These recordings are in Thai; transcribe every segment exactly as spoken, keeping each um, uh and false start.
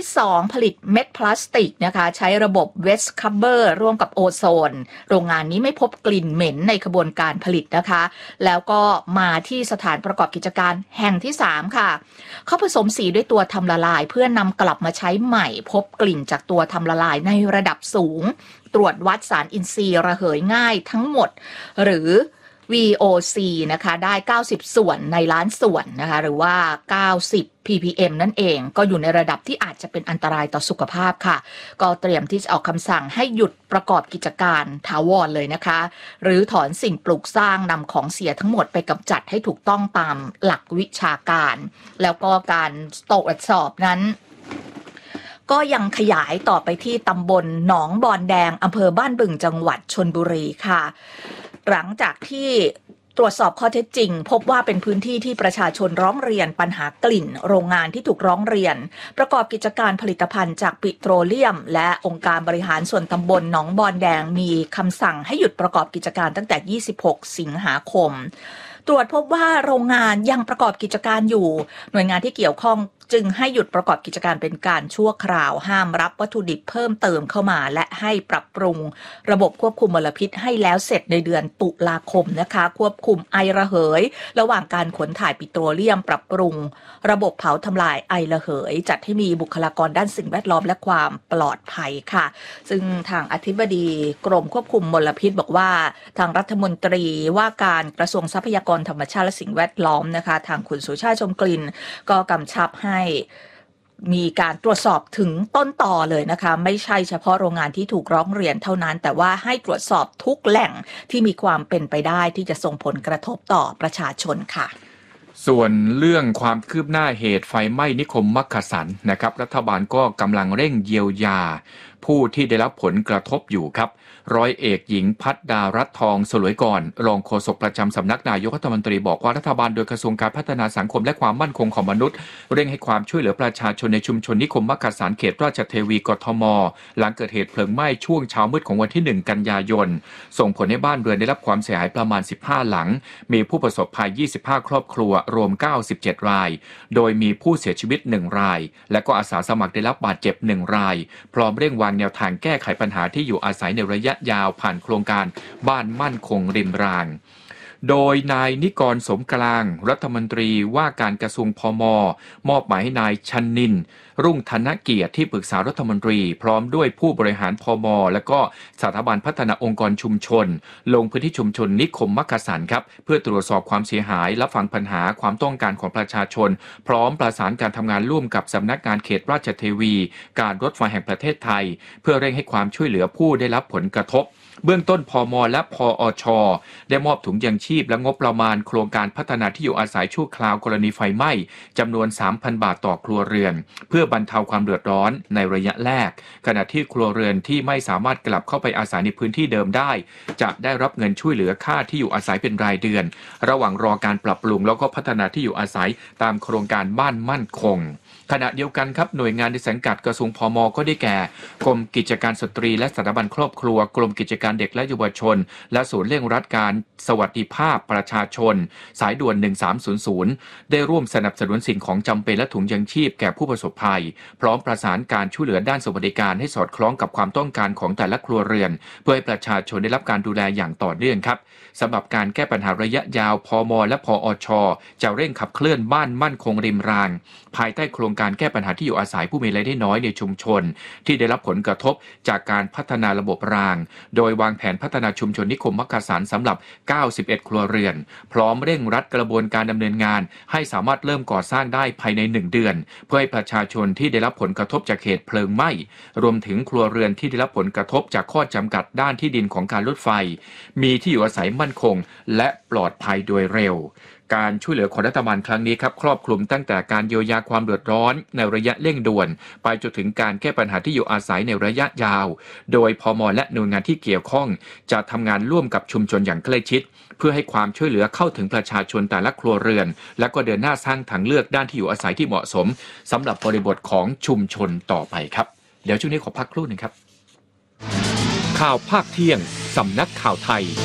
สองผลิตเม็ดพลาสติกนะคะใช้ระบบ Waste Cover ร่วมกับโอโซนโรงงานนี้ไม่พบกลิ่นเหม็นในกระบวนการผลิตนะคะแล้วก็มาที่สถานประกอบกิจการแห่งที่สามค่ะเขาผสมสีด้วยตัวทำละลายเพื่อนำกลับมาใช้ใหม่พบกลิ่นจากตัวทำละลายในระดับสูงตรวจวัดสารอินทรีย์ระเหยง่ายทั้งหมดหรือ วี โอ ซี นะคะได้เก้าสิบส่วนในล้านส่วนนะคะหรือว่าเก้าสิบ พี พี เอ็ม นั่นเองก็อยู่ในระดับที่อาจจะเป็นอันตรายต่อสุขภาพค่ะก็เตรียมที่จะออกคำสั่งให้หยุดประกอบกิจการถาวรเลยนะคะหรือถอนสิ่งปลูกสร้างนำของเสียทั้งหมดไปกำจัดให้ถูกต้องตามหลักวิชาการแล้วก็การตรวจสอบนั้นก็ยังขยายต่อไปที่ตำบลหนองบอนแดงอำเภอบ้านบึงจังหวัดชลบุรีค่ะหลังจากที่ตรวจสอบข้อเท็จจริงพบว่าเป็นพื้นที่ที่ประชาชนร้องเรียนปัญหากลิ่นโรงงานที่ถูกร้องเรียนประกอบกิจการผลิตภัณฑ์จากปิโตรเลียมและองค์การบริหารส่วนตำบลหนองบอนแดงมีคำสั่งให้หยุดประกอบกิจการตั้งแต่ยี่สิบหกสิงหาคมตรวจพบว่าโรงงานยังประกอบกิจการอยู่หน่วยงานที่เกี่ยวข้องจึงให้หยุดประกอบกิจการเป็นการชั่วคราวห้ามรับวัตถุดิบเพิ่มเติมเข้ามาและให้ปรับปรุงระบบควบคุมมลพิษให้แล้วเสร็จในเดือนตุลาคมนะคะควบคุมไอระเหยระหว่างการขนถ่ายปิโตรเลียมปรับปรุงระบบเผาทำลายไอระเหยจัดให้มีบุคลากรด้านสิ่งแวดล้อมและความปลอดภัยค่ะซึ่งทางอธิบดีกรมควบคุมมลพิษบอกว่าทางรัฐมนตรีว่าการกระทรวงทรัพยากรธรรมชาติและสิ่งแวดล้อมนะคะทางคุณสุชาติชมกลิ่นก็กำชับให้มีการตรวจสอบถึงต้นต่อเลยนะคะไม่ใช่เฉพาะโรงงานที่ถูกร้องเรียนเท่านั้นแต่ว่าให้ตรวจสอบทุกแหล่งที่มีความเป็นไปได้ที่จะส่งผลกระทบต่อประชาชนค่ะส่วนเรื่องความคืบหน้าเหตุไฟไหม้นิคมมักขสันนะครับรัฐบาลก็กำลังเร่งเยียวยาผู้ที่ได้รับผลกระทบอยู่ครับร้อยเอกหญิงพัฒดารัตน์ทองสลวยก่อนรองโฆษกประจำสำนักนายกรัฐมนตรีบอกว่ารัฐบาลโดยกระทรวงการพัฒนาสังคมและความมั่นคงของมนุษย์เร่งให้ความช่วยเหลือประชาชนในชุมชนนิคมมักขสันเขตราชเทวีกทมหลังเกิดเหตุเพลิงไหม้ช่วงเช้ามืดของวันที่หนึ่งกันยายนส่งผลให้บ้านเรือนได้รับความเสียหายประมาณสิบห้าหลังมีผู้ประสบภัยยี่สิบห้าครอบครัวรวมเก้าสิบเจ็ดรายโดยมีผู้เสียชีวิตหนึ่งรายและก็อาสาสมัครได้รับบาดเจ็บหนึ่งรายพร้อมเร่งวางแนวทางแก้ไขปัญหาที่อยู่อาศัยในระยะยาวผ่านโครงการบ้านมั่นคงริมรางโดยนายนิกรสมกลางรัฐมนตรีว่าการกระทรวงพม.มอบหมายให้นายชนินทร์รุ่งธนเกียรติที่ปรึกษารัฐมนตรีพร้อมด้วยผู้บริหารพม.และก็สถาบันพัฒนาองค์กรชุมชนลงพื้นที่ชุมชนนิคมมักขสันครับเพื่อตรวจสอบความเสียหายและฟังปัญหาความต้องการของประชาชนพร้อมประสานการทำงานร่วมกับสำนักงานเขตราชเทวีการรถไฟแห่งประเทศไทยเพื่อเร่งให้ความช่วยเหลือผู้ได้รับผลกระทบเบื้องต้นพม.และพอช.ได้มอบถุงยังชีพและงบประมาณโครงการพัฒนาที่อยู่อาศัยชั่วคราวกรณีไฟไหม้จำนวน สามพัน บาทต่อครัวเรือนเพื่อบรรเทาความเดือดร้อนในระยะแรกขณะที่ครัวเรือนที่ไม่สามารถกลับเข้าไปอาศัยในพื้นที่เดิมได้จะได้รับเงินช่วยเหลือค่าที่อยู่อาศัยเป็นรายเดือนระหว่างรอการปรับปรุงแล้วก็พัฒนาที่อยู่อาศัยตามโครงการบ้านมั่นคงขณะเดียวกันครับหน่วยงานในสังกัดกระทรวงพม.ก็ได้แก่กรมกิจการสตรีและสถาบันครอบครัวกรมกิจการเด็กและเยาวชนและศูนย์เร่งรัดการสวัสดิภาพประชาชนสายด่วนหนึ่งสามศูนย์ศูนย์ได้ร่วมสนับสนุนสิ่งของจำเป็นและถุงยังชีพแก่ผู้ประสบภัยพร้อมประสานการช่วยเหลือด้านสวัสดิการให้สอดคล้องกับความต้องการของแต่ละครัวเรือนเพื่อให้ประชาชนได้รับการดูแลอย่างต่อเนื่องครับสำหรับการแก้ปัญหาระยะยาวพม.และพอช.จะเร่งขับเคลื่อนบ้านมั่นคงริมรางภายใต้โครงการแก้ปัญหาที่อยู่อาศัยผู้มีรายได้น้อยในชุมชนที่ได้รับผลกระทบจากการพัฒนาระบบรางโดยวางแผนพัฒนาชุมชนนิคมมักขสันสำหรับเก้าสิบเอ็ดครัวเรือนพร้อมเร่งรัดกระบวนการดำเนินงานให้สามารถเริ่มก่อสร้างได้ภายในหนึ่งเดือนเพื่อให้ประชาชนที่ได้รับผลกระทบจากเหตุเพลิงไหม้รวมถึงครัวเรือนที่ได้รับผลกระทบจากข้อจำกัดด้านที่ดินของการรถไฟมีที่อยู่อาศัยมั่นคงและปลอดภัยโดยเร็วการช่วยเหลือของรัฐบาลครั้งนี้ครับครอบคลุมตั้งแต่การเยียวยาความเดือดร้อนในระยะเร่งด่วนไปจนถึงการแก้ปัญหาที่อยู่อาศัยในระยะยาวโดยพม.และหน่วยงานที่เกี่ยวข้องจะทำงานร่วมกับชุมชนอย่างใกล้ชิดเพื่อให้ความช่วยเหลือเข้าถึงประชาชนแต่ละครัวเรือนและก็เดินหน้าสร้างทางเลือกด้านที่อยู่อาศัยที่เหมาะสมสำหรับบริบทของชุมชนต่อไปครับเดี๋ยวช่วงนี้ขอพักครู่หนึ่งครับข่าวภาคเที่ยงสำนักข่าวไทย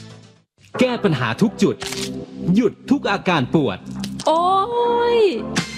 แก้ปัญหาทุกจุดหยุดทุกอาการปวดโอ้ย